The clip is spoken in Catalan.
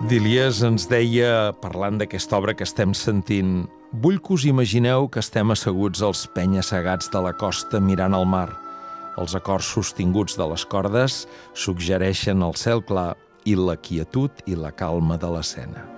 Dilies ens deia, parlant d'aquesta obra que estem sentint, vull que us imagineu que estem asseguts als penya-segats de la costa mirant al mar. Els acords sostinguts de les cordes suggereixen el cel clar i la quietud i la calma de l'escena.